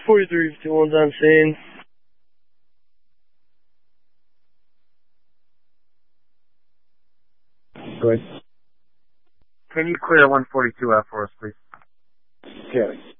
4351's on scene. Go ahead. Can you clear 142 out for us, please? Okay.